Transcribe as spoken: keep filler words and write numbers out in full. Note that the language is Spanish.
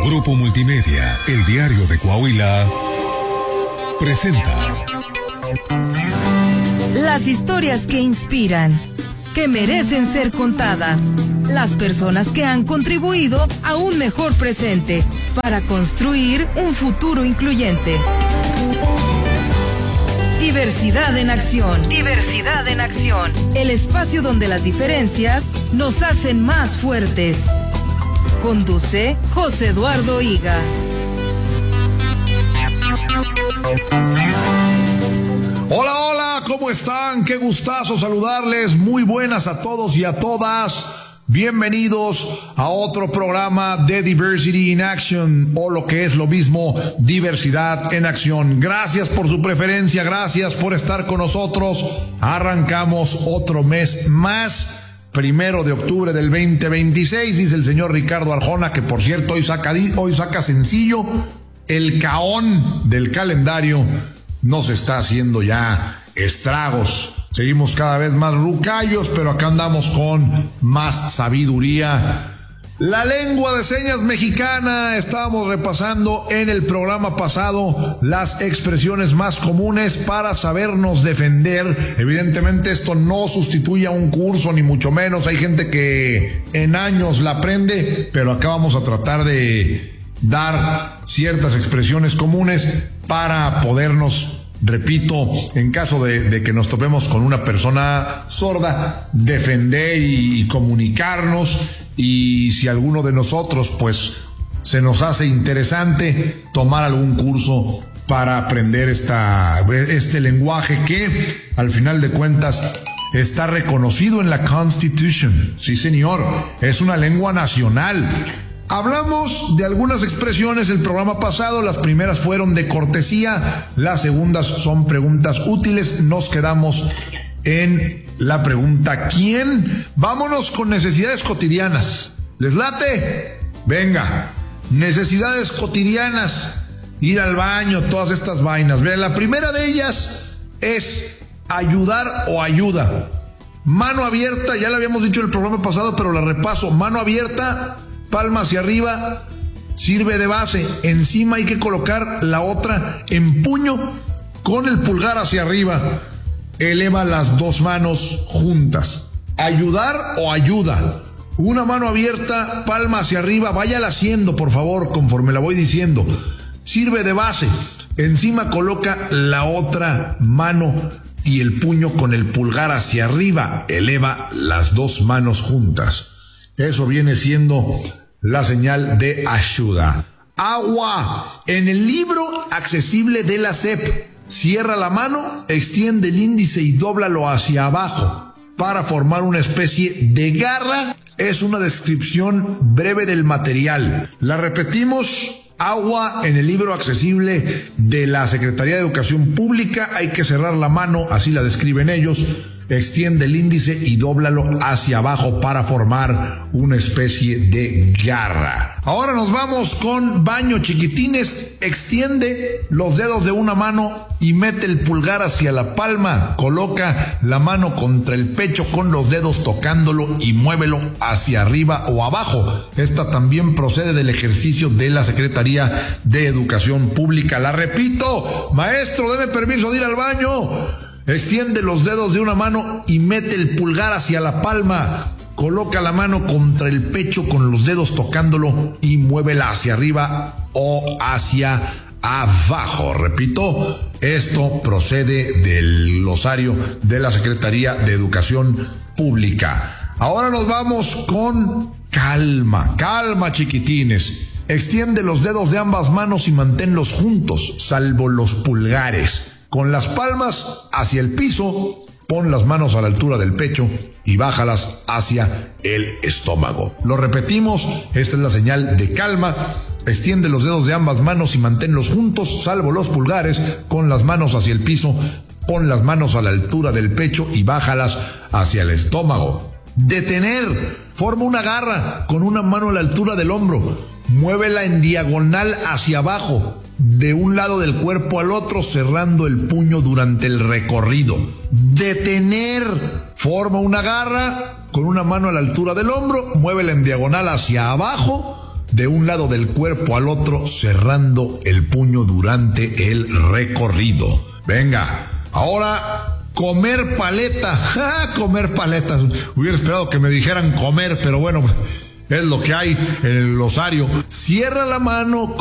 Grupo Multimedia, El Diario de Coahuila, presenta las historias que inspiran, que merecen ser contadas, las personas que han contribuido a un mejor presente para construir un futuro incluyente. Diversidad en acción. Diversidad en acción. El espacio donde las diferencias nos hacen más fuertes. Conduce José Eduardo Higa. Hola, hola, ¿cómo están? Qué gustazo saludarles. Muy buenas a todos y a todas. Bienvenidos a otro programa de Diversity in Action, o lo que es lo mismo, Diversidad en Acción. Gracias por su preferencia, gracias por estar con nosotros. Arrancamos otro mes más. Primero de octubre del veinte veintiséis, dice el señor Ricardo Arjona, que por cierto hoy saca, hoy saca sencillo. El caón del calendario nos está haciendo ya estragos. Seguimos cada vez más rucayos, pero acá andamos con más sabiduría. La lengua de señas mexicana. Estábamos repasando en el programa pasado las expresiones más comunes para sabernos defender. Evidentemente esto no sustituye a un curso, ni mucho menos. Hay gente que en años la aprende, pero acá vamos a tratar de dar ciertas expresiones comunes para podernos, repito, en caso de, de que nos topemos con una persona sorda, defender y, y comunicarnos. Y si alguno de nosotros pues se nos hace interesante tomar algún curso para aprender esta, este lenguaje que al final de cuentas está reconocido en la Constitution. Sí, señor, es una lengua nacional. Hablamos de algunas expresiones el programa pasado. Las primeras fueron de cortesía, las segundas son preguntas útiles. Nos quedamos en la pregunta ¿quién? Vámonos con necesidades cotidianas. ¿Les late? Venga, necesidades cotidianas, ir al baño, todas estas vainas. Vean, la primera de ellas es ayudar o ayuda. Mano abierta, ya la habíamos dicho en el programa pasado, pero la repaso. Mano abierta, palma hacia arriba, sirve de base. Encima hay que colocar la otra en puño con el pulgar hacia arriba. Eleva las dos manos juntas. Ayudar o ayuda. Una mano abierta, palma hacia arriba. Váyala haciendo, por favor, conforme la voy diciendo. Sirve de base. Encima coloca la otra mano y el puño con el pulgar hacia arriba. Eleva las dos manos juntas. Eso viene siendo la señal de ayuda. Agua. En el libro accesible de la S E P, cierra la mano, extiende el índice y dóblalo hacia abajo para formar una especie de garra. Es una descripción breve del material. La repetimos. Agua en el libro accesible de la Secretaría de Educación Pública. Hay que cerrar la mano, así la describen ellos. Extiende el índice y dóblalo hacia abajo para formar una especie de garra. Ahora nos vamos con baño, chiquitines. Extiende los dedos de una mano y mete el pulgar hacia la palma. Coloca la mano contra el pecho con los dedos tocándolo y muévelo hacia arriba o abajo. Esta también procede del ejercicio de la Secretaría de Educación Pública. La repito, maestro, deme permiso de ir al baño. Extiende los dedos de una mano y mete el pulgar hacia la palma. Coloca la mano contra el pecho con los dedos tocándolo y muévela hacia arriba o hacia abajo. Repito, esto procede del glosario de la Secretaría de Educación Pública. Ahora nos vamos con calma. Calma, chiquitines. Extiende los dedos de ambas manos y manténlos juntos, salvo los pulgares. Con las palmas hacia el piso, pon las manos a la altura del pecho y bájalas hacia el estómago. Lo repetimos, esta es la señal de calma. Extiende los dedos de ambas manos y manténlos juntos, salvo los pulgares. Con las manos hacia el piso, pon las manos a la altura del pecho y bájalas hacia el estómago. Detener. Forma una garra con una mano a la altura del hombro. Muévela en diagonal hacia abajo, de un lado del cuerpo al otro, cerrando el puño durante el recorrido. Detener. Forma una garra con una mano a la altura del hombro, muévela en diagonal hacia abajo, de un lado del cuerpo al otro, cerrando el puño durante el recorrido. Venga, ahora comer paleta. Comer paletas. Hubiera esperado que me dijeran comer, pero bueno, es lo que hay en el glosario. Cierra la mano